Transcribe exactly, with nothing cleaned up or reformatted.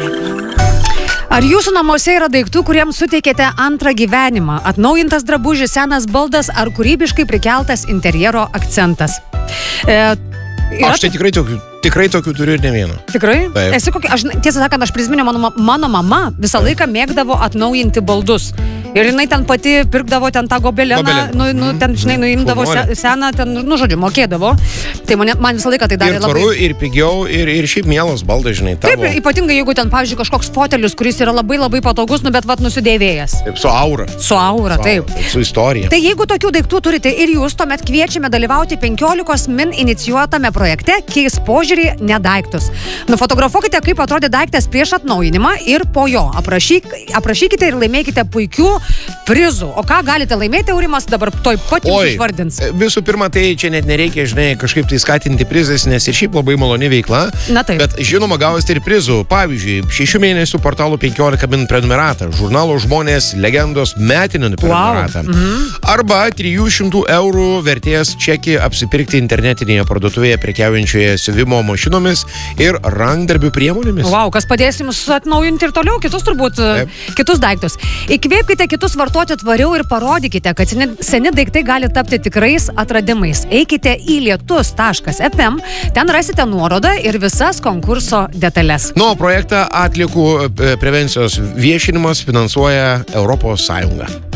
Ar jūsų namuose yra daiktų, kuriems suteikėte antrą gyvenimą? Atnaujintas drabužis, senas baldas ar kūrybiškai prikeltas interjero akcentas? E, Aš tai tikrai tokių, tikrai tokių turiu ir ne vieną. Tikrai? Taip. Esi kokia, aš, tiesą sakant, aš prisiminiau, mano, mano mama visą laiką mėgdavo atnaujinti baldus. Ir jinai ten pati pirkdavo ten tą gobeleną, Gobeleną. nu, nu, ten, žinai, nuimdavo se, seną, ten, nu, žodžiu, mokėdavo. Tai man, man visą laiką tai darė ir labai... tvaru, ir pigiau, ir, ir šiaip mielos baldai, žinai, tavo. Taip, ypatingai jeigu ten, pavyzdžiui, kažkoks fotelius, kuris yra labai labai patogus, nu, bet vat nusidėvėjęs. Taip, su aura. Su aura, Su taip. aura, su istorija. Tai jeigu tokių daiktų turite ir jūs, tuomet kviečiame dalyvauti penkiolikos min inicijuotame projekte Keis požiūrį, ne daiktus. Nufotografuokite, kaip atrodė daiktas prieš atnaujinimą ir po jo. Aprašyk, aprašykite ir laimėkite puikių prizų. O ką galite laimėti, Aurimas dabar toj pat jums išvardins. Visų pirma, tai čia net nereikia, žinai, kažkaip tai skatinti prizais, nes ir šiaip labai maloni veikla. Na taip. Bet žinoma, gausite ir prizų. Pavyzdžiui, šešių mėnesių portalų penkiolika min prenumeratą, žurnalo Žmonės legendos metinį prenumeratą. Wow. Mhm. Arba trijų šimtų eurų vertės čekį apsipirkti internetinėje parduotuvėje prekiaujančioje siuvimo mašinomis ir rankdarbių priemonėmis. Wow, kas padės jums atnaujinti ir toliau kitus turbūt, Taip. kitus daiktus. Įkvėpkite kitus vartoti tvariau ir parodykite, kad seni, seni daiktai gali tapti tikrais atradimais. Eikite į lietus taškas ef em, ten rasite nuorodą ir visas konkurso detalės. Nu, projektą atliekų prevencijos viešinimas finansuoja Europos Sąjunga.